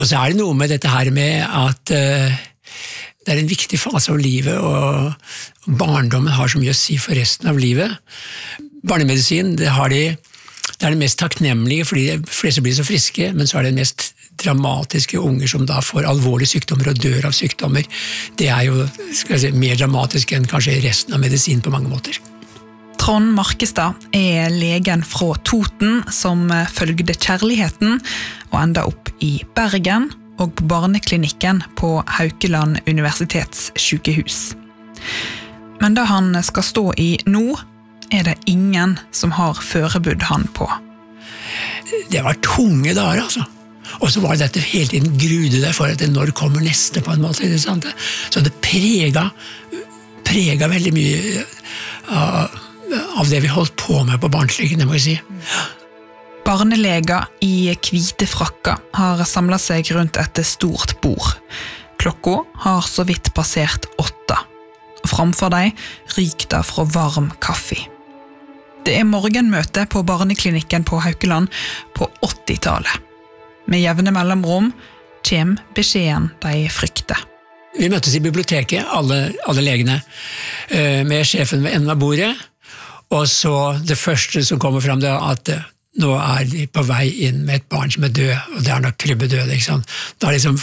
Og så det noe med dette her med at det en viktig fase av livet, og barndommen har så mye å si for resten av livet. Barnemedisin, det det mest takknemlige, fordi de fleste blir så friske, men så det mest dramatiske unger som da får alvorlige sykdommer og dør av sykdommer. Det jo, skal jeg si, mer dramatisk enn kanskje resten av medisin på mange måter. Trond Markestad legen fra Toten som følgde kjærligheten og enda opp i Bergen og på barneklinikken på Haukeland universitetssykehus. Men da han skal stå i nå, det ingen som har forberedt han på. Det var tunge dager, altså. Og så var det dette hele tiden grude deg for at når kommer neste på en måte, ikke sant? Så det prega veldig mye av det vi holdt på med på barneklinikken, det må jeg si. Barneleger i hvite frakker har samlet seg rundt et stort bord. Klokka har så vidt passert 8. Framfor deg ryker det fra varm kaffe. Det morgenmøte på barneklinikken på Haukeland på 80-tallet. Med jevne mellomrom kommer beskjeden de frykter. Vi møttes i biblioteket, alle legene, med sjefen ved enden av bordet, og så det første som kommer frem det at nå de på vei inn med et barn som død, og det nok krybbedød, ikke sant? Da liksom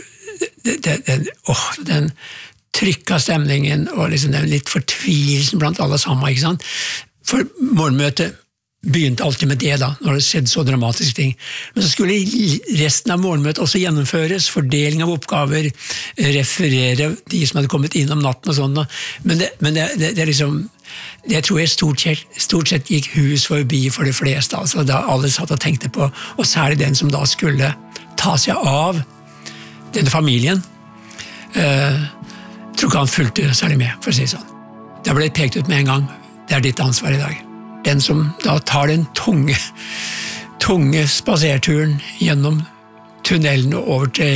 den trykka stemningen og liksom den litt fortvilelsen blant alle sammen, ikke sant? For morgenmøtet begynte alltid med det da, når det skjedde så dramatiske ting. Men så skulle resten av morgenmøtet også gjennomføres, fordeling av oppgaver, referere de som hadde kommet inn om natten og sånn. Men det liksom, det tror jeg stort sett gikk hus forbi for de fleste, altså da alle satt og tenkte på, og særlig den som da skulle ta seg av denne familien, tror ikke han fulgte særlig med, for å si sånn. Det ble pekt ut med en gang, det ditt ansvar i dag. Den som da tar den tunge spaserturen gjennom tunnelen og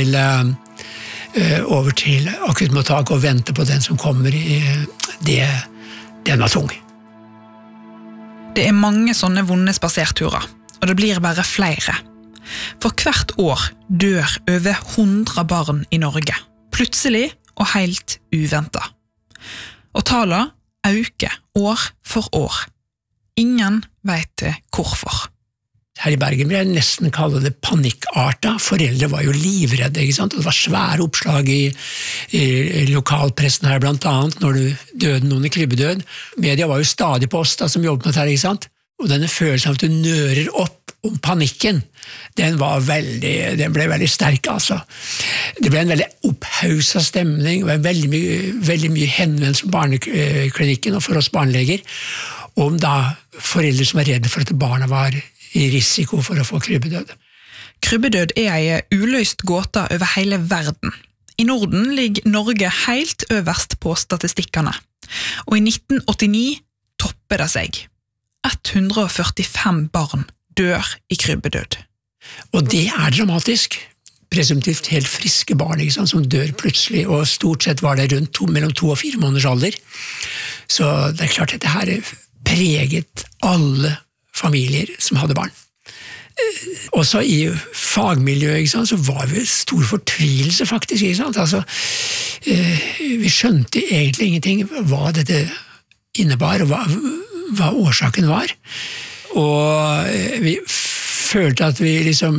over til akuttmottak og venter på den som kommer den var tung. Det mange sånne vonde spaserturer, og det blir bare flere. For hvert år dør over 100 barn i Norge, plutselig og helt uventet. Og tallene øker år for år. Ingen vet hvorfor. Her i Bergen vil jeg nesten kalle det panikkarta. Foreldre var jo livredde, ikke sant? Og det var svære oppslag i lokalpressen her, blant annet, når det døde noen i krybbedød. Media var jo stadig på oss da, som jobbet med dette, ikke sant? Og denne følelsen av at du nører opp om panikken, den ble veldig sterk, altså. Det ble en veldig opphauset stemning, det var veldig mye henvendelse på barneklinikken og for oss barneleger, om da foreldre som var redde for at barna var i risiko for å få krybbedød. Krybbedød en uløst gåte over hele verden. I Norden ligger Norge helt øverst på statistikkene, og i 1989 topper det seg. 145 barn dør i krybbedød. Og det dramatisk. Presumptivt helt friske barn, ikke sant, som dør plutselig, og stort sett var det rundt mellom 2 og 4 måneders alder. Så det klart at dette her preget alle familier som hadde barn. Også i fagmiljøet, ikke sant, så var vi stor fortvilelse faktisk, ikke sant? Altså, vi skjønte egentlig ingenting hva dette innebar, og hva årsaken var. Og vi følte at vi liksom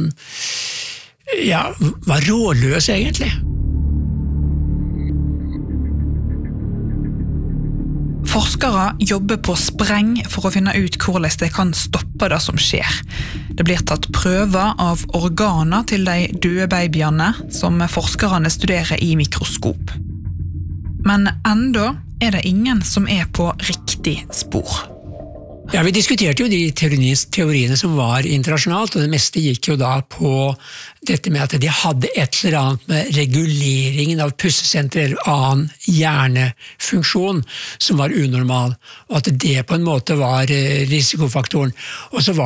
var rådløse egentlig. Forskere jobber på spreng for å finne ut hvordan de kan stoppe det som skjer. Det blir tatt prøver av organer til de døde babyene som forskerne studerer i mikroskop. Men enda det ingen som på riktig spor. Ja, vi diskuterte jo de teoriene som var internasjonalt, og det meste gikk jo da på dette med at de hadde et eller annet med reguleringen av pussesenter eller annen hjernefunksjon som var unormal, og at det på en måte var risikofaktoren. Og så var det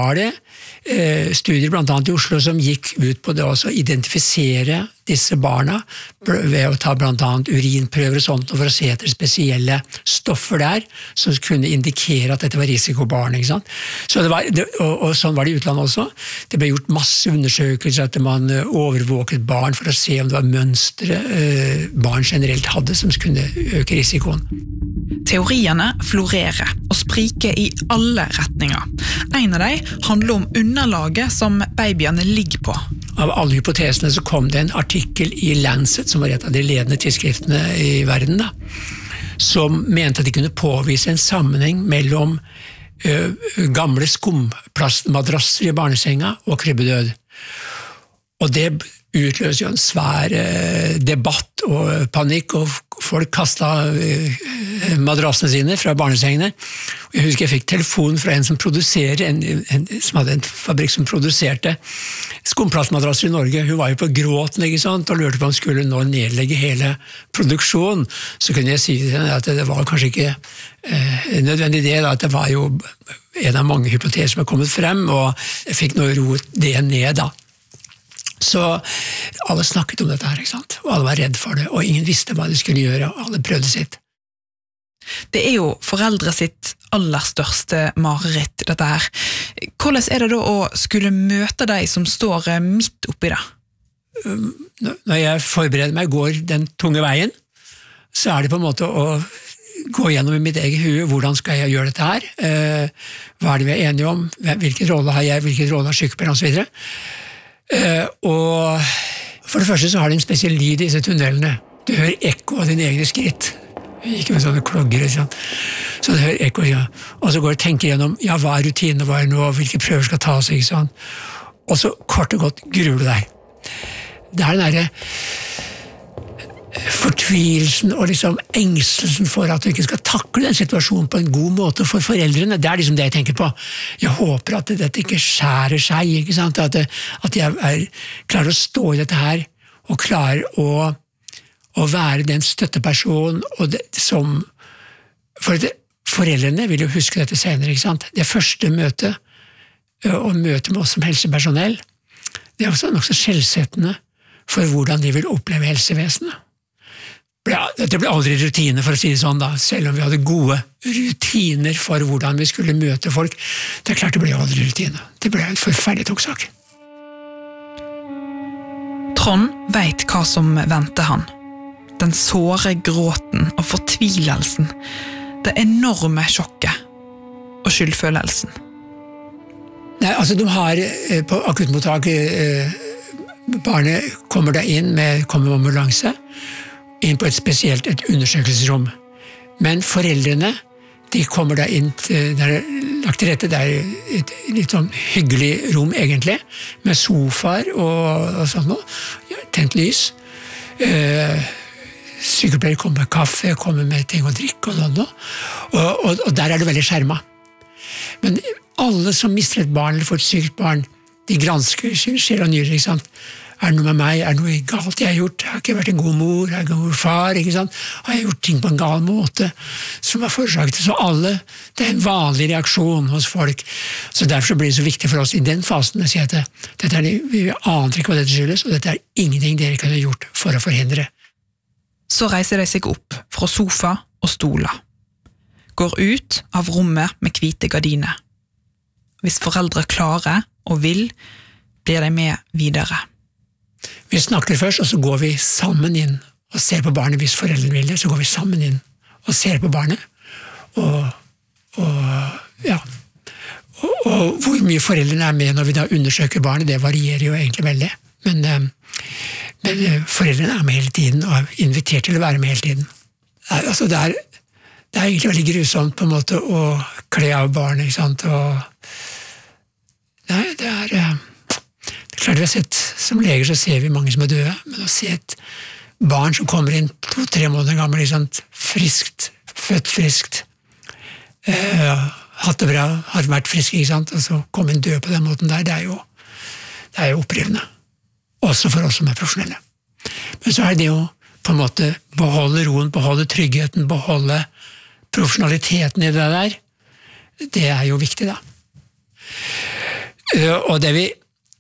studier blant annet i Oslo som gikk ut på det å identifisere disse barna ved å ta blant annet urinprøver og sånt for å se etter spesielle stoffer der som kunne indikere at dette var risikobarn. Ikke sant? Så og sånn var det i utlandet også. Det ble gjort masse undersøkelser at man overvåket barn for å se om det var mønstre barn generelt hadde som kunne øke risikoen. Teoriene florerer og spriker i alle retninger. En av dem handler om underlaget som babyene ligger på. Av alle hypotesene så kom det en artikkel i Lancet, som var et av de ledende tidsskriftene i verden, som mente at de kunne påvise en sammenheng mellom gamle skumplastmadrasser i barnesenga og krybbedød. Og det utløser jo en svær debatt og panikk, og folk kastet madrassene sine fra barnesengene. Jeg husker jeg fikk telefon fra en som produserer, som hadde en fabrikk som produserte skumplastmadrasser i Norge. Hun var jo på gråten, ikke sant, og lurte på om hun skulle nå nedlegge hele produksjonen. Så kunne jeg si til henne at det var kanskje ikke en nødvendig del, at det var jo en av mange hypoteser som har kommet frem, og jeg fikk nå roet det ned da. Så alle snakket om dette her, ikke sant? Og alle var redd for det, og ingen visste hva de skulle gjøre, og alle prøvde sitt. Det er jo foreldre sitt aller største mareritt, dette her. Hvordan er det da å skulle møte deg som står midt oppi det? Når jeg forbereder meg, går den tunge veien, så er det på en måte å gå gjennom i mitt eget hue, hvordan skal jeg gjøre dette her? Hva er det vi er enige om? Hvilken rolle har jeg? Hvilken rolle har sykepleieren? Og så videre. Og for det første så har det en spesiell lyd i disse tunnelene. Du hører ekko av dine egne skritt. Ikke med sånne klogger, så du hører ekko, ja. Og så går du og tenker gjennom, ja, hva er rutinene, hva er nå, hvilke prøver skal tas, ikke sant? Og så kort og godt gruer du deg. Det er den der fortvilelsen og liksom engstelsen for at du ikke skal takle den situasjonen på en god måte for foreldrene. Det er liksom det jeg tenker på. Jeg håper at dette ikke skjærer seg, ikke sant? At jeg klarer å stå i dette her, og klarer å være den støtteperson som foreldrene vil jo huske dette senere, ikke sant? Det første møtet, og møtet med oss som helsepersonell, det er også nokså skjellsettende for hvordan de vil oppleve helsevesenet. Dette ble aldri rutiner, for å si det sånn da, selv om vi hadde gode rutiner for hvordan vi skulle møte folk. Det er klart det ble aldri rutiner. Det ble en forferdelig tung sak. Trond vet hva som venter han. Den såre gråten og fortvilelsen, det enorme sjokket og skyldfølelsen. Nei, altså de har på akuttmottak, barnet kommer da inn kommer med ambulanse, inn på et undersøkelsesrom. Men foreldrene, de kommer da inn til, det er lagt til rette, det er et litt sånn hyggelig rom egentlig, med sofaer og sånn noe, tent lys. Sykepleier kommer med kaffe, kommer med ting å drikke og sånn noe, og der er det veldig skjermet. Men alle som mister et barn eller får et sykt barn, de gransker sjel og nyrer, ikke sant? Er det noe med meg? Er det noe galt jeg har gjort? Jeg har ikke vært en god mor, jeg har ikke en god far, ikke sant? Har jeg gjort ting på en gal måte som har forårsaket det? Så alle, det er en vanlig reaksjon hos folk. Så derfor blir det så viktig for oss i den fasen å si at vi aner ikke hva dette skyldes, og dette er ingenting dere kunne gjort for å forhindre. Så reiser de seg opp fra sofa og stoler. Går ut av rommet med hvite gardiner. Hvis foreldre klarer og vil, blir de med videre. Vi snakker først, og så går vi sammen inn og ser på barnet. Hvis foreldrene vil det, så går vi sammen inn og ser på barnet. Og hvor mye foreldrene er med når vi da undersøker barnet, det varierer jo egentlig veldig. Men foreldrene er med hele tiden, og er invitert til å være med hele tiden. Altså, det er egentlig veldig grusomt på en måte å kle av barnet, ikke sant? Og det er klart vi har sett, som leger så ser vi mange som er døde, men å se et barn som kommer inn 2-3 måneder gammel, friskt, født friskt, hatt det bra, har vært frisk, ikke sant? Og så komme inn død på den måten der, det er jo opprivende. Også for oss som er profesjonelle. Men så er det jo på en måte beholde roen, beholde tryggheten, beholde profesjonaliteten i det der. Det er jo viktig da. Og det vi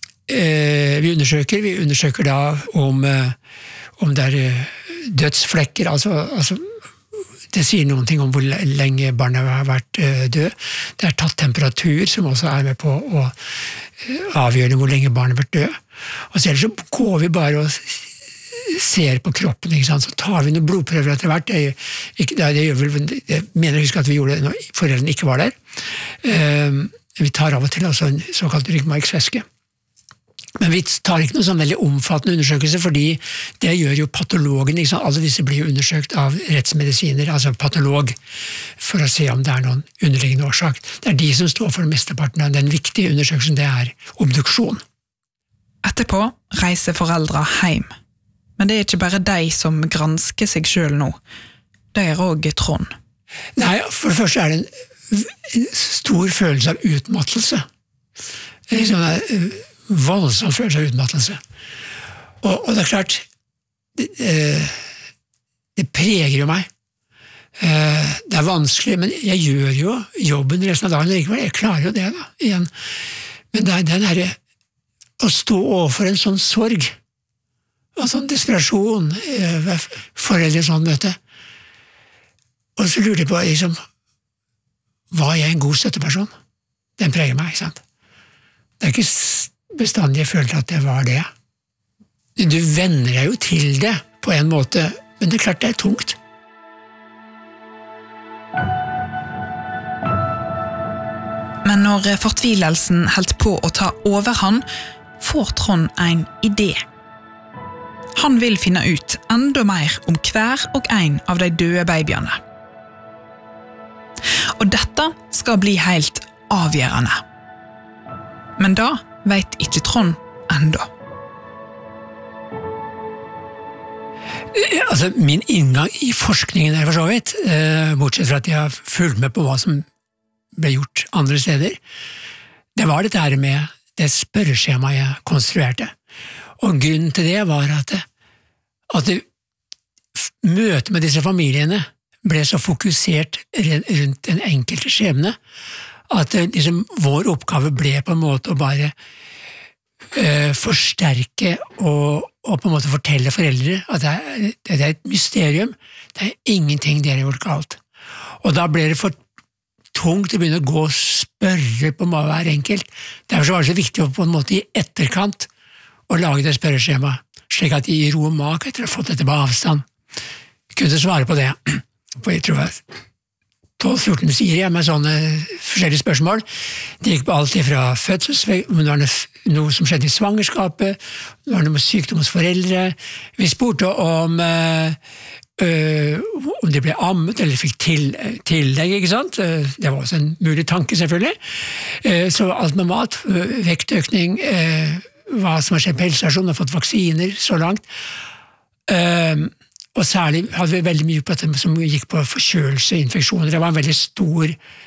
undersøker da om det dødsflekker, altså det sier noen ting om hvor lenge barnet har vært død. Det tatt temperatur, som også med på å avgjøre hvor lenge barnet har vært død. Og så ellers så går vi bare og ser på kroppen, ikke sant? Så tar vi noen blodprøver etter hvert. Jeg mener jeg husker at vi gjorde det når foreldrene ikke var der. Vi tar av og til også en såkalt ryggmargsvæske. Men vi tar ikke noen sånn veldig omfattende undersøkelse, fordi det gjør jo patologen, ikke sant? Alle disse blir jo undersøkt av rettsmedisiner, altså patolog, for å se om det noen underliggende årsak. Det de som står for mesteparten av den viktige undersøkelsen, det obduksjon. Etterpå reiser foreldre hjem. Men det ikke bare de som gransker seg selv nå. Det også Trond. Nei, for det første det en stor følelse av utmattelse. Det liksom voldsom følelse av utmattelse. Og det klart, det preger jo meg. Det vanskelig, men jeg gjør jo jobben resten av dagen likevel. Jeg klarer jo det da, igjen. Men det den her, å stå overfor en sånn sorg, og sånn desperasjon, foreldre sånn møte. Og så lurer jeg på, liksom, var jeg en god støtteperson? Den preger meg, ikke sant? Det ikke bestandig jeg følte at det var det. Du venner deg jo til det, på en måte, men det klart det tungt. Men når fortvilelsen helt på å ta overhånd, får Trond en idé. Han vil finne ut enda mer om hver og en av de døde babyene. Og dette skal bli helt avgjørende. Men da vet ikke Trond enda. Altså, min inngang i forskningen for så vidt, bortsett fra at jeg har fulgt med på hva som ble gjort andre steder, det var dette her med det spørreskjemaet jeg konstruerte. Og grunnen til det var at møtet med disse familiene ble så fokusert rundt den enkelte skjebne, at liksom, vår oppgave ble på en måte å bare forsterke og på en måte fortelle foreldre at det et mysterium, det ingenting dere har gjort galt. Og da ble det for tungt å begynne å gå og spørre på hver enkelt. Derfor var det så viktig å på en måte i etterkant å lage det spørreskjemaet, slik at de i ro og mak etter å ha fått dette på avstand kunne svare på det. For jeg tror 12-14 sier jeg med sånne forskjellige spørsmål. Det gikk på alt fra fødselsvei, om det var noe som skjedde i svangerskapet, det var noe med sykdom hos foreldre. Vi spurte om de ble ammet eller fikk tillegg, ikke sant? Det var også en mulig tanke selvfølgelig. Så alt med mat, vektøkning, hva som har skjedd på helsestasjonen, har fått vaksiner så langt. Og særlig hadde vi veldig mye på dette som gikk på forkjølelse, infeksjoner. Det var en veldig stor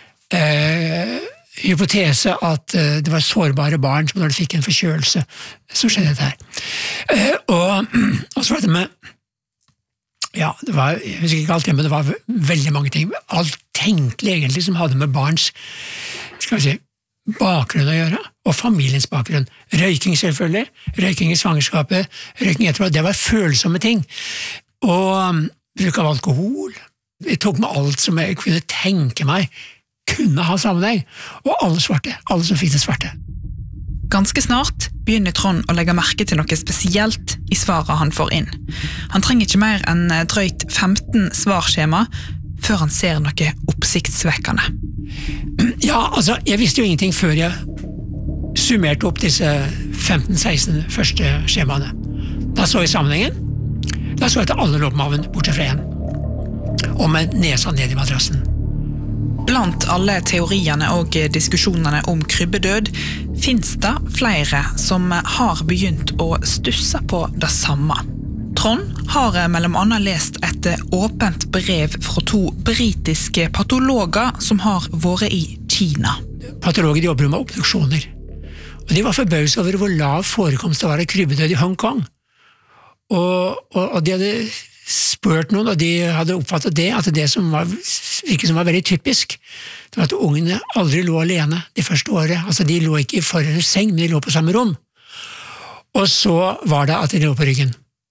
hypotese at det var sårbare barn som når de fikk en forkjølelse, så skjedde dette her. Og så var det med ja, det var, jeg husker ikke alt det, men det var veldig mange ting. Alt tenkelig egentlig som hadde med barns, skal vi si, bakgrunn å gjøre, og familiens bakgrunn. Røyking selvfølgelig, røyking i svangerskapet, røyking etterpå, det var følsomme ting. Og bruk av alkohol. Jeg tok med alt som jeg kunne tenke meg, kunne ha sammenheng. Og alle svarte, alle som fikk det svarte. Ganske snart begynner Trond å legge merke til noe spesielt i svaret han får inn. Han trenger ikke mer enn drøyt 15 svarskjema før han ser noe oppsiktsvekkende. Ja, altså, jeg visste jo ingenting før jeg summerte opp disse 15-16 første skjemaene. Da så jeg sammenhengen. Da så jeg at alle lå på maven, bortsett fra en. Og med nesa ned i madrassen. Blant alle teoriene og diskusjonene om krybbedød finnes det flere som har begynt å stusse på det samme. Trond har mellom annet lest et åpent brev fra 2 britiske patologer som har vært i Kina. Patologer jobber med obduksjoner, og de var forbauset over hvor lav forekomst det var av krybbedød i Hongkong. Og de hadde spurt noen, og de hadde oppfattet det, at det som var veldig typisk, det var at ungene aldri lå alene det første året. Altså de lå ikke i foreldres seng, men de lå på samme rom. Og så var det at de lå på ryggen.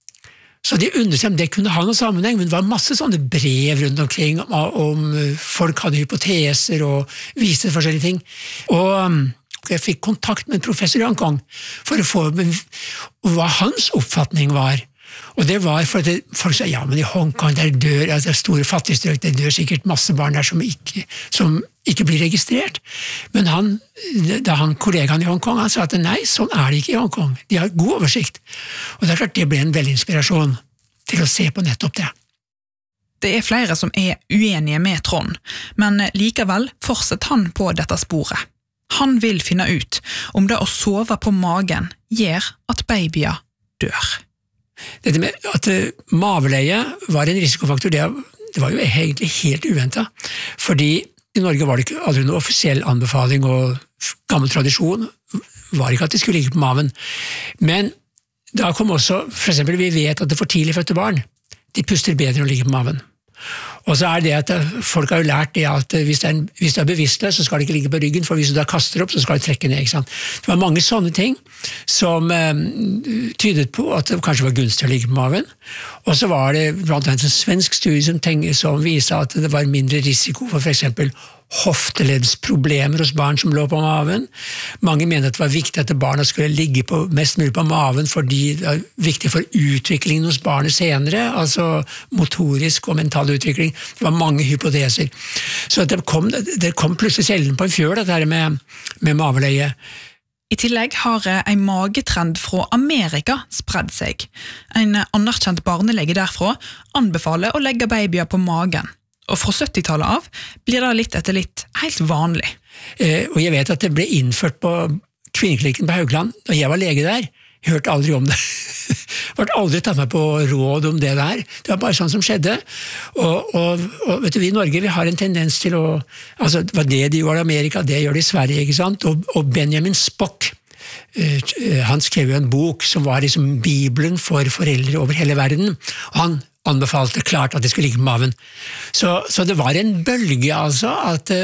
Så de undret seg om det kunne ha noen sammenheng, men det var masse sånne brev rundt omkring om folk hadde hypoteser og viste forskjellige ting. Og jeg fikk kontakt med en professor i Hongkong for å få hva hans oppfatning var. Og det var for at folk sa, ja, men i Hongkong der dør, altså det er store fattigstrøk, det dør sikkert masse barn der som ikke blir registrert. Men kollegaen i Hongkong, han sa at nei, sånn er det ikke i Hongkong. De har god oversikt. Og det er klart det ble en veldig inspirasjon til å se på nettopp det. Det er flere som er uenige med Trond, men likevel fortsetter han på dette sporet. Han vil finne ut om det å sove på magen gjør at babyer dør. Dette med at maveleie var en risikofaktor, det var jo egentlig helt uventet. Fordi i Norge var det ikke aldri noen offisiell anbefaling, og gammel tradisjon var ikke at de skulle ligge på maven. Men da kom også, for eksempel, vi vet at det for tidlig fødte barn, de puster bedre enn å ligge på maven. Og så er det at folk har jo lært det at hvis du er bevisstløs, så skal du ikke ligge på ryggen, for hvis du da kaster opp, så skal du trekke ned, ikke sant? Det var mange sånne ting som tydet på at det kanskje var gunstig å ligge på maven. Og så var det blant annet en svensk studie som viste at det var mindre risiko for eksempel hofteleddsproblemer hos barn som lå på maven. Mange mener at det var viktig at barna skulle ligge mest mulig på maven fordi det er viktig for utviklingen hos barnet senere, altså motorisk og mental utvikling. Det var mange hypoteser. Så det kom plutselig sjelden på en fjøl, dette her med maveleie. I tillegg har en magetrend fra Amerika spredd seg. En anerkjent barnelege derfra anbefaler å legge babyer på magen. Og fra 70-tallet av blir det litt etter litt helt vanlig. Og jeg vet at det ble innført på kvinneklinikken på Haugland, og jeg var lege der. Jeg hørte aldri om det. Jeg ble aldri tatt meg på råd om det der. Det var bare sånn som skjedde. Og vet du, vi i Norge vi har en tendens til å... Altså, det var det de gjorde i Amerika, det gjør de i Sverige, ikke sant? Og Benjamin Spock, han skrev jo en bok som var liksom Bibelen for foreldre over hele verden. Og han anbefalte klart at det skulle ligge på maven. Så det var en bølge altså,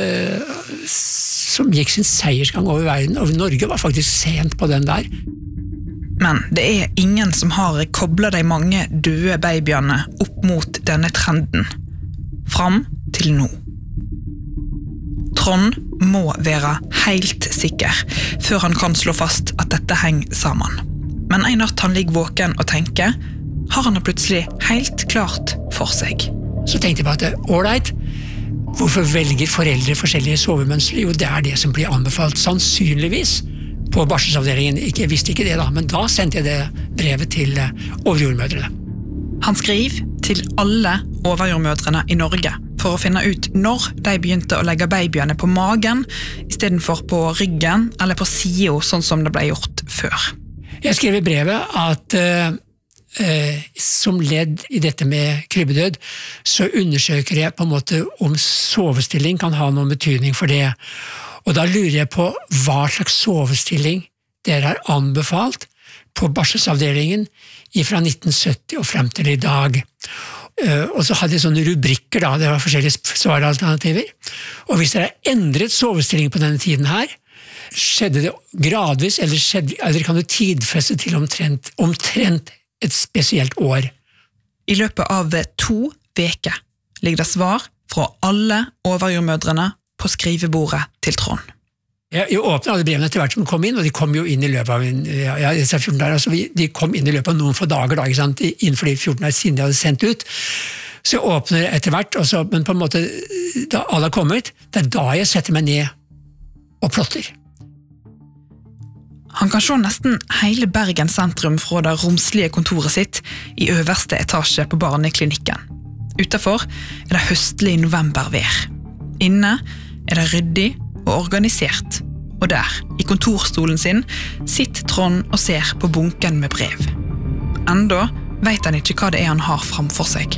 som gikk sin seiersgang over verden, og Norge var faktisk sent på den der. Men det er ingen som har koblet de mange døde babyene opp mot denne trenden. Fram til nå. Trond må være helt sikker før han kan slå fast at dette henger sammen. Men en natt han ligger våken og tenker, har han det plutselig helt klart for seg. Så tenkte jeg på at, alright, hvorfor velger foreldre forskjellige sovemønstre? Jo, det er det som blir anbefalt sannsynligvis på barselsavdelingen. Jeg visste ikke det da, men da sendte jeg det brevet til overjordmødrene. Han skriver til alle overjordmødrene i Norge for å finne ut når de begynte å legge babyene på magen i stedet for på ryggen eller på siden, sånn som det ble gjort før. Jeg skrev i brevet at som ledd i dette med krybbedød, så undersøker jeg på en måte om sovestilling kan ha noen betydning for det. Og da lurer jeg på hva slags sovestilling dere har anbefalt på barselsavdelingen fra 1970 og frem til i dag. Og så hadde jeg sånne rubrikker da, det var forskjellige svaralternativer. Og hvis dere har endret sovestilling på denne tiden her, skjedde det gradvis, eller kan du tidfeste til omtrent et spesielt år. I løpet av 2 uker ligger det svar fra alle overjordmødrene på skrivebordet til Trond. Jeg åpnet alle brevene etter hvert som kom inn, og de kom jo inn i løpet av disse 14 dager, altså de kom inn i løpet av noen få dager, da, ikke sant? Innenfor de 14 dager siden de hadde sendt ut. Så jeg åpner etter hvert, men på en måte, da alle har kommet, det er da jeg setter meg ned og plotter. Han kan se nesten hele Bergen sentrum fra det romslige kontoret sitt i øverste etasje på barneklinikken. Utenfor er det høstlig novembervær. Inne er det ryddig og organisert. Og der, i kontorstolen sin, sitter Trond og ser på bunken med brev. Enda vet han ikke hva det er han har framfor seg.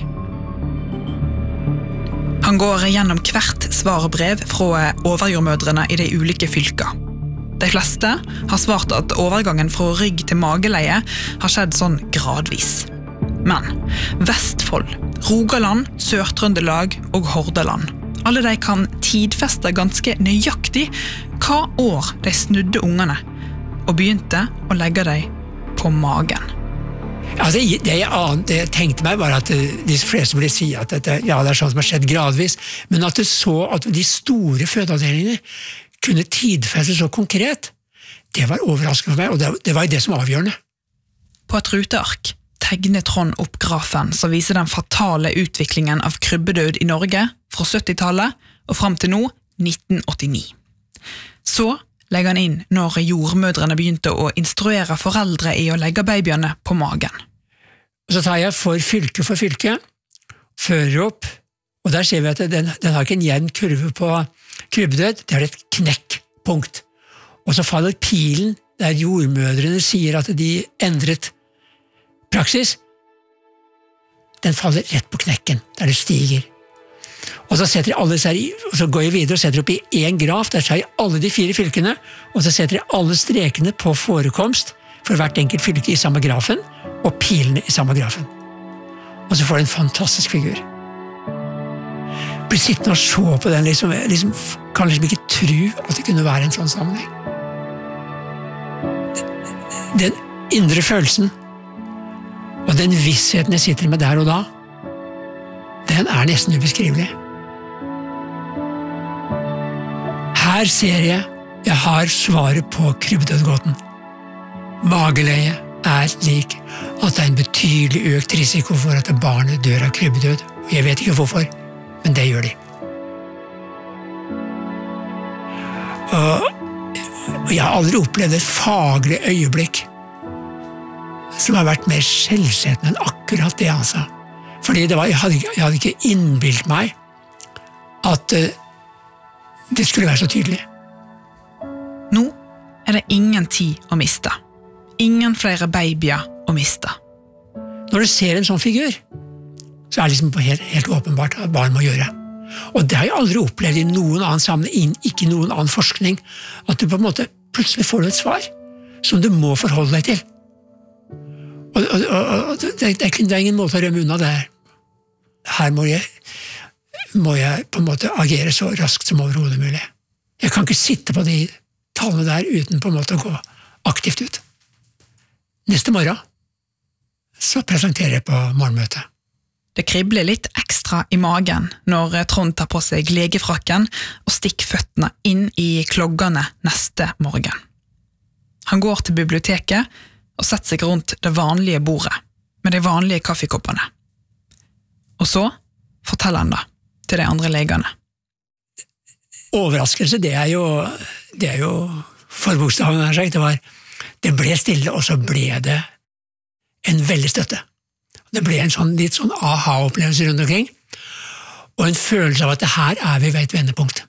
Han går gjennom hvert svarebrev fra overjordmødrene i de ulike fylkene. De fleste har svart at overgangen fra rygg til mageleie har skjedd sånn gradvis. Men Vestfold, Rogaland, Sør-Trøndelag og Hordaland, alle de kan tidfeste ganske nøyaktig hva år de snudde ungene og begynte å legge dem på magen. Altså, det jeg tenkte meg var at de fleste ville si at det er sånn som har skjedd gradvis, men at at de store fødeavdelingene kunne tidfeste så konkret, det var overraskende for meg, og det var det som var avgjørende. På et ruteark tegner Trond opp grafen som viser den fatale utviklingen av krybbedød i Norge fra 70-tallet og frem til nå, 1989. Så legger han inn når jordmødrene begynte å instruere foreldre i å legge babyene på magen. Og så tar jeg for fylke, fører opp, og der ser vi at den har ikke en jevn kurve på krybbedød, det har et knekkpunkt. Og så faller pilen der jordmødrene sier at de endret praksis, den faller rett på knekken, der det stiger. Og så setter alle og så går jeg videre og setter opp i en graf, der tar jeg alle de 4 fylkene, og så setter jeg alle strekene på forekomst for hvert enkelt fylke i samme grafen, og pilene i samme grafen. Og så får du en fantastisk figur. Blir sittende og se på den, kan liksom ikke tro at det kunne være en sånn sammenheng. Den indre følelsen, og den vissheten jeg sitter med der og da, den er nesten ubeskrivelig. Her ser jeg har svaret på krybbedødgåten. Mageleie er lik at det er en betydelig økt risiko for at barnet dør av krybbedød. Jeg vet ikke hvorfor, men det gjør de. Og jeg har aldri opplevd et faglig øyeblikk som har vært mer skjellsettende enn akkurat det han sa. Fordi jeg hadde ikke innbilt meg at det skulle være så tydelig. Nå er det ingen tid å miste. Ingen flere babyer å miste. Når du ser en sånn figur, så er det liksom helt åpenbart at barn må gjøre. Og det har jeg aldri opplevd i noen annen sammenheng, ikke i noen annen forskning, at du på en måte plutselig får et svar som du må forholde deg til. Og det er ingen måte å rømme unna det her. Her må jeg på en måte agere så raskt som overhodet mulig. Jeg kan ikke sitte på de tallene der uten på en måte å gå aktivt ut. Neste morgen så presenterer jeg på morgenmøtet. Det kribler litt ekstra i magen når Trond tar på seg legefrakken og stikker føttene inn i kloggene neste morgen. Han går til biblioteket og setter seg rundt det vanlige bordet med de vanlige kaffekoppene. Og så forteller han da til de andre legene. Overraskelse, det er jo forbokstaven her sagt. Det ble stille, og så ble det en veldig støtte. Det ble en litt sånn aha-opplevelse rundt omkring, og en følelse av at her er vi ved et vendepunkt.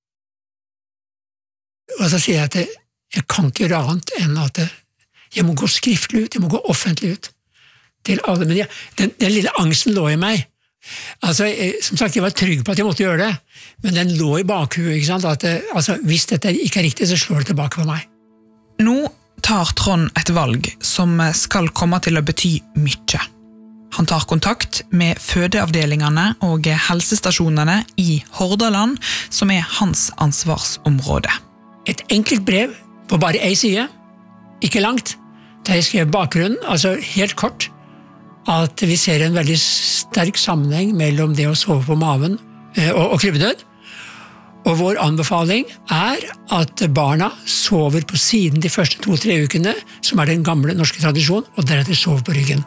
Og så sier jeg at jeg kan ikke gjøre annet enn at jeg må gå skriftlig ut, jeg må gå offentlig ut til alle, men den lille angsten lå i meg. Altså, som sagt, jeg var trygg på at jeg måtte gjøre det, men den lå i bakhuet, ikke sant? At hvis dette ikke er riktig, så slår det tilbake på meg. Nå tar Trond et valg som skal komme til å bety mye. Han tar kontakt med fødeavdelingene og helsestasjonene i Hordaland, som er hans ansvarsområde. Et enkelt brev på bare en side, ikke langt, der jeg skrev bakgrunnen, altså helt kort, at vi ser en veldig sterk sammenheng mellom det å sove på maven og krybbedød. Og vår anbefaling er at barna sover på siden de første 2-3 ukene, som er den gamle norske tradisjonen, og deretter sover på ryggen.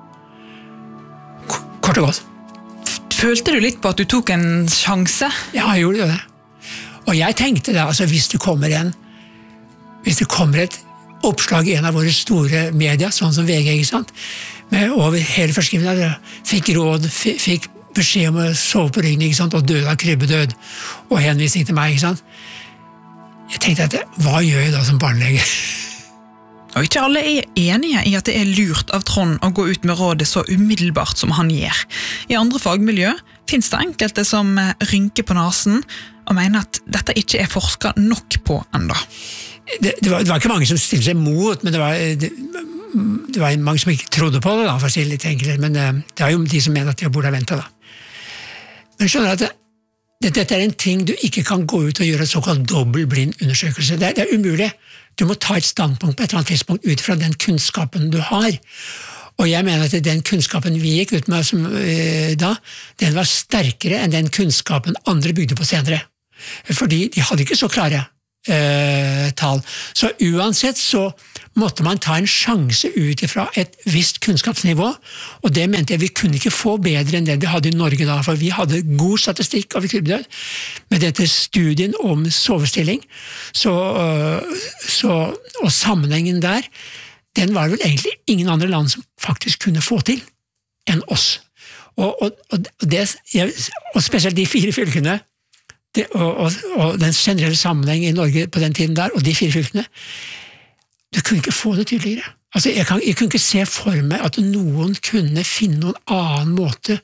Kort og godt. Følte du litt på at du tok en sjanse? Ja, jeg gjorde det. Og jeg tenkte da, altså hvis det kommer et oppslag i en av våre store medier, sånn som VG, ikke sant? Med over hele forskrivningen, fikk råd, fikk beskjed om å sove på ryggen, ikke sant? Og døde av krybbedød, og henvisning til meg, ikke sant? Jeg tenkte at, hva gjør jeg da som barnelege? Og ikke alle er enige i at det er lurt av Trond å gå ut med rådet så umiddelbart som han gjør. I andre fagmiljø finnes det enkelte som rynker på nasen og mener at dette ikke er forsket nok på enda. Det var ikke mange som stilte seg mot, men det var mange som ikke trodde på det, da, for å si det litt enklere, men det er jo de som mener at de burde ha ventet, da. Men skjønner at dette er en ting du ikke kan gå ut og gjøre en såkalt dobbeltblind undersøkelse. Det er umulig. Du må ta et standpunkt på et eller annet tidspunkt ut fra den kunnskapen du har. Og jeg mener at den kunnskapen vi gikk ut med da, den var sterkere enn den kunnskapen andre bygde på senere. Fordi de hadde ikke så klare tall. Så uansett så måtte man ta en sjanse ut fra et visst kunnskapsnivå, og det mente jeg vi kunne ikke få bedre enn det vi hadde i Norge da, for vi hadde god statistikk over krybbedød. Med dette studien om sovestilling, og sammenhengen der, den var vel egentlig ingen andre land som faktisk kunne få til enn oss. Og spesielt de 4 fylkene, og den generelle sammenheng i Norge på den tiden der, og de 4 fylkene, du kunne ikke få det tydeligere. Altså, jeg kunne ikke se for meg at noen kunne finne noen annen måte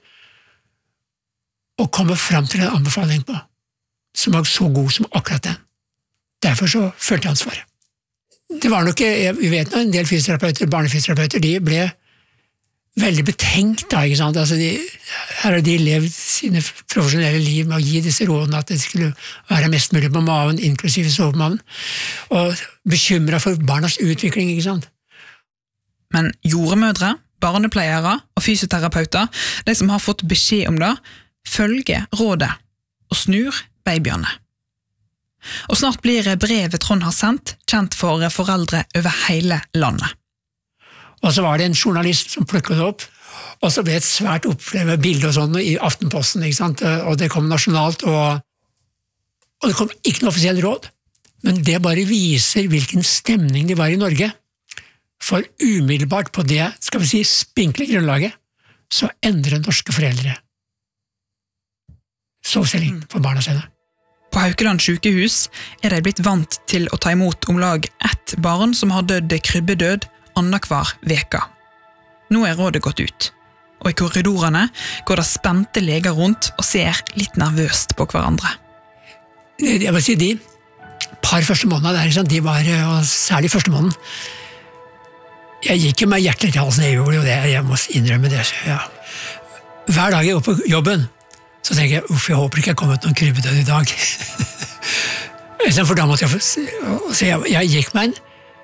å komme fram til en anbefaling på, som var så god som akkurat den. Derfor så følte jeg ansvaret. Det var nok, vi vet nå, en del fysioterapeuter, barnefysioterapeuter, de ble veldig betenkt da, ikke sant? Altså her har de levd sine profesjonelle liv med å gi disse rådene at det skulle være mest mulig på maven, inklusive sovemaven, og bekymret for barnas utvikling, ikke sant? Men jordmødre, barnepleiere og fysioterapeuter, de som har fått beskjed om det, følger rådet og snur babyene. Og snart blir brevet Trond har sendt kjent for foreldre over hele landet. Og så var det en journalist som plukket det opp, og så ble et svært oppslag med bilder og sånn i Aftenposten, ikke sant? Og det kom nasjonalt, og det kom ikke noe offisiell råd, men det bare viser hvilken stemning det var i Norge. For umiddelbart på det, skal vi si, spinkle grunnlaget, så endrer norske foreldre sovestilling for barna sine. På Haukeland sykehus er de blitt vant til å ta imot om lag 1 barn som har dødd krybbedød annenhver veka. Nå er rådet gått ut, og i korridorene går det spente leger rundt og ser litt nervøst på hverandre. Jeg vil si de par første månedene der, de var, og særlig første måneden, jeg gikk jo med hjertet til halsen, jeg gjorde jo det, jeg må innrømme det. Ja. Hver dag jeg går på jobben, så tenker jeg, jeg håper ikke jeg kommer ut noen krybbedød i dag. For da måtte jeg gikk meg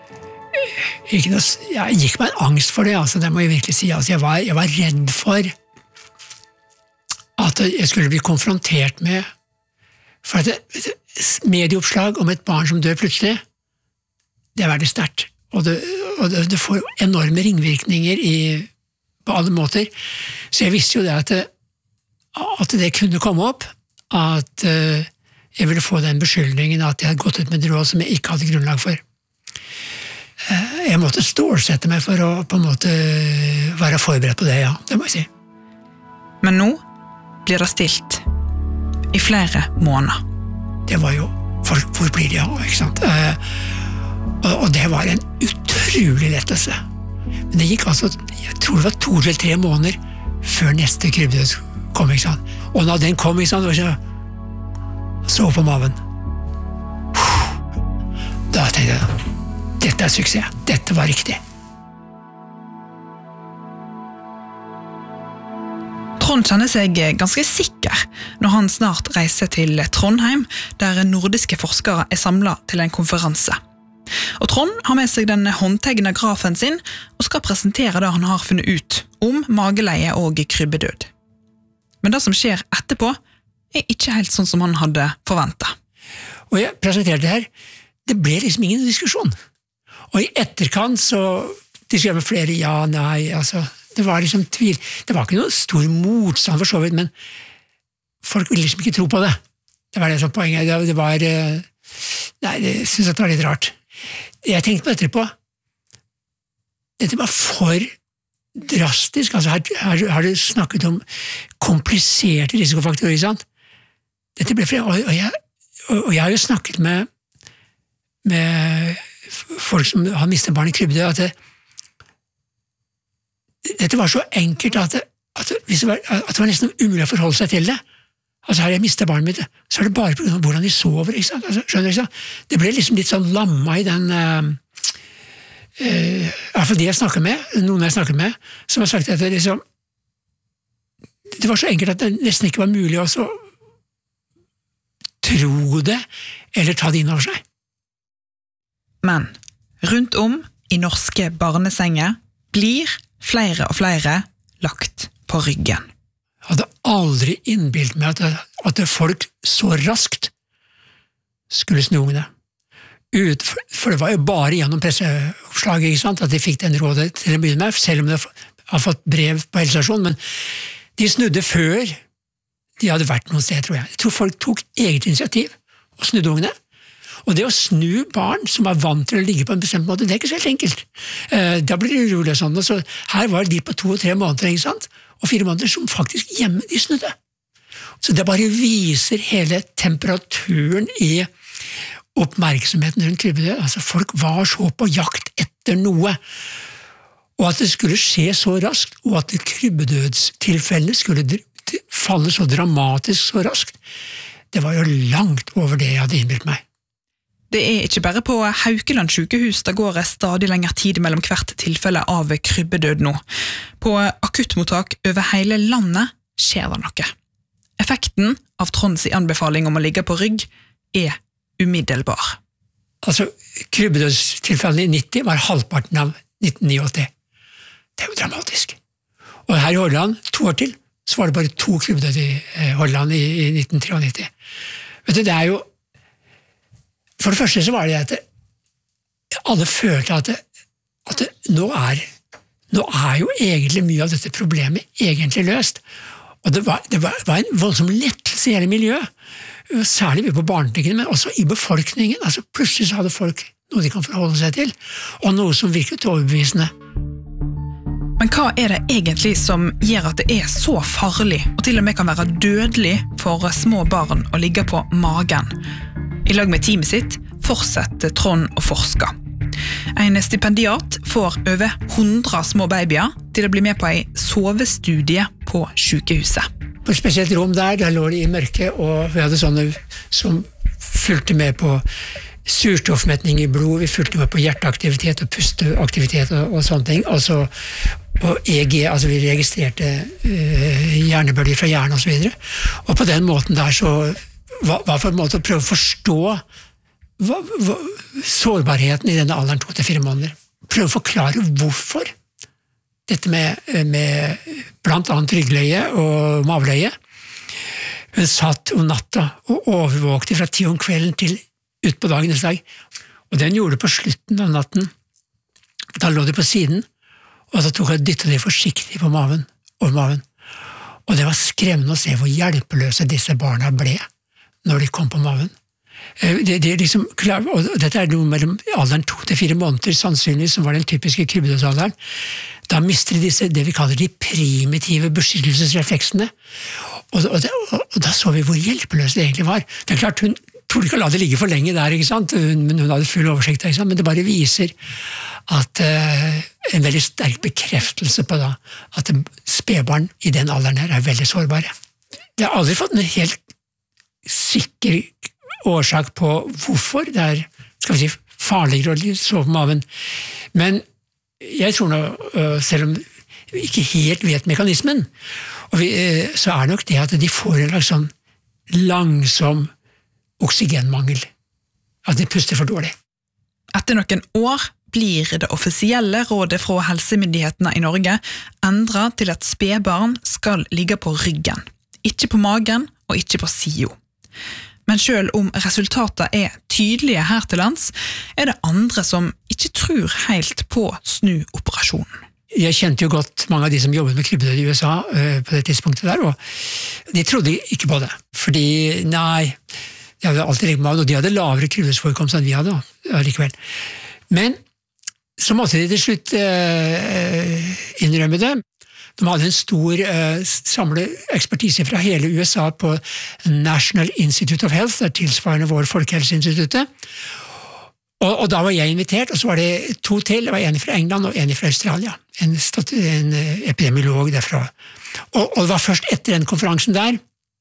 en angst for det, altså, det må jeg virkelig si. Altså, jeg var redd for at jeg skulle bli konfrontert med, for at medieoppslag om et barn som dør plutselig, det er veldig sterkt, og det får enorme ringvirkninger på alle måter. Så jeg visste jo det at det kunne komme opp, at jeg ville få den beskyldningen at jeg hadde gått ut med et råd som jeg ikke hadde grunnlag for. Jeg måtte stålsette meg for å på en måte være forberedt på det, ja, det må jeg si. Men nå blir det stilt i flere måneder. Det var jo, hvor blir de av, ikke sant? Og det var en utrolig lettelse. Men det gikk altså, jeg tror det var 2 eller 3 måneder før neste krybbedød kom, ikke sant? Og når den kom, ikke sant, var jeg så på maven. Da tenkte jeg, dette er suksess, dette var riktig. Trond kjenner seg ganske sikker når han snart reiser til Trondheim, der nordiske forskere er samlet til en konferanse. Og Trond har med seg den håndtegnede grafen sin og skal presentere det han har funnet ut om mageleie og krybbedød. Men det som skjer etterpå er ikke helt sånn som han hadde forventet. Og jeg presenterte det her, det ble liksom ingen diskusjon. Og i etterkant så diskuterte med flere ja, nei, altså, det var liksom tvil. Det var ikke noe stor motstand for så vidt, men folk ville liksom ikke tro på det. Det var det som poenget. Det var, nei, jeg synes det var litt rart. Jeg tenkte på etterpå, dette var for drastisk, altså her har du snakket om kompliserte risikofaktorer, ikke sant? Dette ble flere, og jeg har jo snakket med folk som har mistet barn i krybbedød, at dette var så enkelt at det var nesten umulig å forholde seg til det. Altså har jeg mistet barnet mitt, så er det bare på grunn av hvordan de sover, ikke sant? Altså, skjønner du, ikke sant? Det ble liksom litt sånn lamma i den i hvert fall de jeg snakker med, noen jeg snakker med, som har sagt at det var så enkelt at det nesten ikke var mulig å tro det, eller ta det inn over seg. Men rundt om i norske barnesenger blir flere og flere lagt på ryggen. Jeg hadde aldri innbildt meg at folk så raskt skulle snu ungene. For det var jo bare gjennom presseoppslaget, ikke sant, at de fikk den rådet til å begynne med, selv om de har fått brev på helsestasjonen, men de snudde før de hadde vært noe sted, tror jeg. Jeg tror folk tok eget initiativ og snudde ungene. Og det å snu barn som er vant til å ligge på en bestemt måte, det er ikke så helt enkelt. Da blir det urolig og sånn, og så her var de på 2 og 3 måneder, ikke sant? Og 4 måneder som faktisk hjemme de snudde. Så det bare viser hele temperaturen i oppmerksomheten rundt krybbedød. Altså folk var så på jakt etter noe, og at det skulle skje så raskt, og at krybbedødstilfellene skulle falle så dramatisk så raskt, det var jo langt over det jeg hadde innbilt meg. Det er ikke bare på Haukeland sykehus det går stadig lengre tid mellom hvert tilfelle av krybbedød nå. På akuttmottak over hele landet skjer det noe. Effekten av Tronds anbefaling om å ligge på rygg er umiddelbar. Altså, krybbedødstilfellene i 90 var halvparten av 1989. Det er jo dramatisk. Og her i Hordaland, 2 år til, så var det bare 2 krybbedød i Hordaland i 1993. Vet du, det er jo for det første så var det at alle følte at nå er jo egentlig mye av dette problemet egentlig løst. Og det var en voldsom lettelse i hele miljøet, særlig på barneklinikkene, men også i befolkningen. Altså plutselig så hadde folk noe de kan forholde seg til, og noe som virket overbevisende. Men hva er det egentlig som gjør at det er så farlig, og til og med kan være dødelig for små barn å ligge på magen? I lag med teamet sitt fortsetter Trond å forske. En stipendiat får over 100 små babyer til å bli med på en sovestudie på sykehuset. På et spesielt rom der lå de i mørket, og vi hadde sånne som fulgte med på surstoffmetning i blod, vi fulgte med på hjerteaktivitet og pusteaktivitet og sånne ting, altså og EG, altså vi registrerte hjernebølger fra hjernen og så videre, og på den måten der så var for en måte å prøve å forstå sårbarheten i denne alderen 2 til 4 måneder. Prøve å forklare hvorfor dette med blant annet ryggløye og maveløye. Hun satt om natta og overvåkte fra 10 om kvelden til ut på dagen neste dag. Og den gjorde det på slutten av natten. Da lå de på siden, og så tok jeg og dyttet de forsiktig på maven, over maven. Og det var skremmende å se hvor hjelpeløse disse barna ble når de kom på maven. Det liksom, og dette er noe mellom alderen 2 til 4 måneder, sannsynligvis, som var den typiske krybbedødsalderen. Da mister de det vi kaller de primitive beskyttelsesrefleksene. Og da så vi hvor hjelpeløse det egentlig var. Det er klart, hun trodde ikke å la det ligge for lenge der, ikke sant? Men hun hadde full oversikt, ikke sant? Men det bare viser at en veldig sterk bekreftelse på da, at spedbarn i den alderen her er veldig sårbare. Jeg har aldri fått en helt sikker årsak på hvorfor det er, skal vi si, farligere å sove på maven. Men jeg tror nå, selv om vi ikke helt vet mekanismen, så er nok det at de får en slags sånn langsom oksygenmangel. At de puster for dårlig. Etter noen år blir det offisielle rådet fra helsemyndighetene i Norge endret til at spedbarn skal ligge på ryggen. Ikke på magen og ikke på siden. Men selv om resultatet er tydelige her til lands, er det andre som ikke tror helt på snuoperasjonen. Jeg kjente jo godt mange av de som jobbet med krybbedød i USA på det tidspunktet der, og de trodde ikke på det. Fordi, nei, de hadde alltid ligget med magen, og de hadde lavere krybbedødsforekomst enn vi hadde likevel. Men så måtte de til slutt innrømme det. De hadde en stor samlet ekspertise fra hele USA på National Institute of Health, det er tilsvarende vår Folkehelseinstituttet. Og da var jeg invitert, og så var det 2 til, det var en fra England og en fra Australia, en epidemiolog derfra. Og det var først etter den konferansen der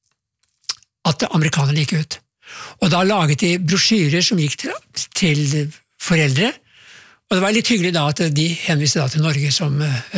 at amerikanerne gikk ut. Og da laget de brosjyrer som gikk til foreldre, Og det var litt hyggelig da at de henviste da til Norge som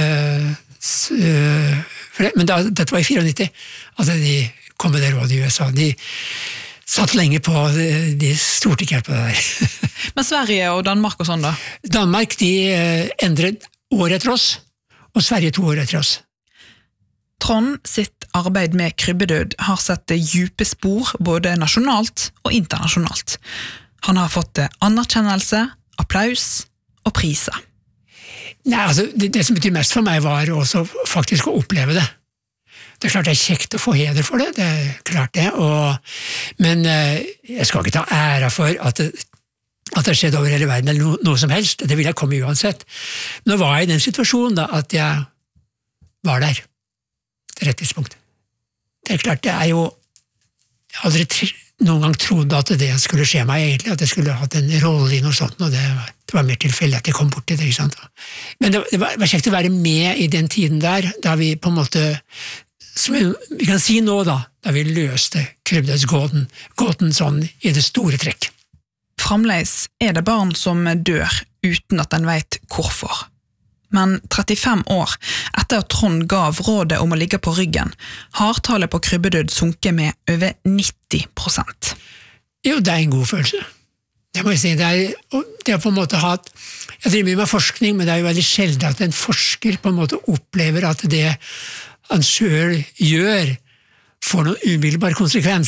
men dette var i 94, at de kom med det rådet i USA. De satt lenge på, de stolte ikke helt på det der. Men Sverige og Danmark og sånn da? Danmark, de endret år etter oss, og Sverige 2 år etter oss. Trond sitt arbeid med krybbedød har sett djupe spor både nasjonalt og internasjonalt. Han har fått anerkjennelse, applaus og priser. Nei, altså, det som betyr mest for meg var også faktisk å oppleve det. Det klart det kjekt å få heder for det, det klart det, men jeg skal ikke ta æra for at det skjedde over hele verden eller noe som helst, det vil jeg komme uansett. Nå var jeg i den situasjonen da, at jeg var der, til rett tidspunkt. Det klart, det jo, jeg aldri noen gang trodde at det skulle skje meg egentlig, at jeg skulle hatt en rolle i noe sånt, og det var mer tilfeldig at jeg kom bort til det, ikke sant? Men det var kjekt å være med i den tiden der, da vi på en måte, som vi kan si nå da vi løste krybbedødsgåten sånn i det store trekk. Fremdeles det barn som dør uten at en vet hvorfor. Men 35 år etter at Trond gav rådet om å ligge på ryggen, har tallet på krybbedød sunket med over 90%. Jo, det en god følelse. Det må jeg si. Det på en måte hatt, jeg driver mye med forskning, men det jo veldig sjelden at en forsker på en måte opplever at det han selv gjør får noen umiddelbar konsekvens.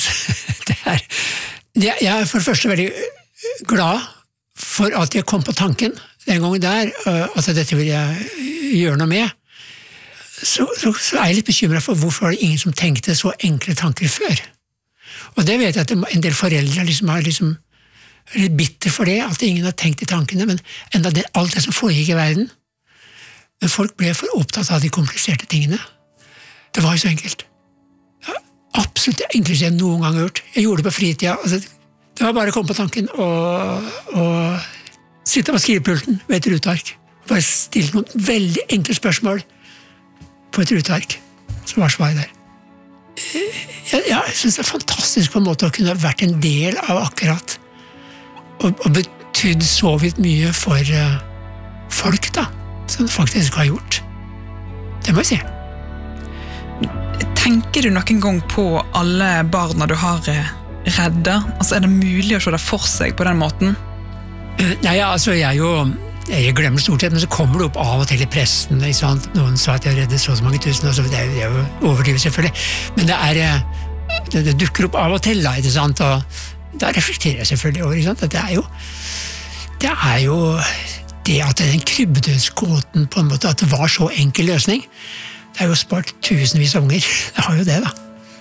Jeg for det første veldig glad for at jeg kom på tanken den gangen der, at dette vil jeg gjøre noe med. Så jeg litt bekymret for hvorfor var det ingen som tenkte så enkle tanker før. Og det vet jeg at en del foreldre har litt bitter for det, at ingen har tenkt i tankene, men enda alt det som foregikk i verden. Men folk ble for opptatt av de kompliserte tingene. Det var jo så enkelt. Ja, absolutt det enkleste jeg noen gang har gjort. Jeg gjorde det på fritida. Altså, det var bare å komme på tanken og sitte på skrivepulten ved et ruteark. Bare stille noen veldig enkle spørsmål på et ruteark. Så var svaret der. Jeg synes det fantastisk på en måte å kunne vært en del av akkurat og betydd så vidt mye for folk da, som det faktisk har gjort. Det må jeg si. Tenker du noen gang på alle barna du har reddet? Altså, det mulig å se det for seg på den måten? Nei, altså, jeg glemmer stort sett, men så kommer det opp av og til i pressen, ikke sant? Noen sa at jeg reddet så mange tusen, altså, det jo overdrivet selvfølgelig, men det dukker opp av og til, da, ikke sant? Og da reflekterer jeg selvfølgelig over, ikke sant? At det jo det at den krybbedødsgåten på en måte, at det var så enkel løsning. Det jo spart tusenvis av unger. Det har jo det, da.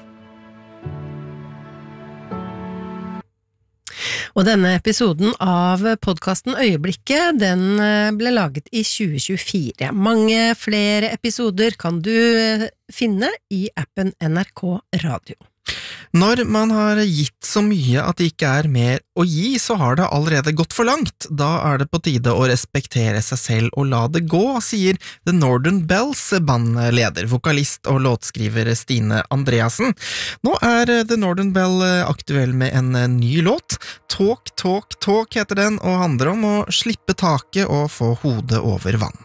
Og denne episoden av podcasten Øyeblikket, den ble laget i 2024. Mange flere episoder kan du finne i appen NRK Radio. Når man har gitt så mye at det ikke mer å gi, så har det allerede gått for langt. Da det på tide å respektere seg selv og la det gå, sier The Northern Bells bandleder, vokalist og låtskriver Stine Andreassen. Nå The Northern Bell aktuell med en ny låt. Talk, Talk, Talk heter den, og handler om å slippe taket og få hodet over vann.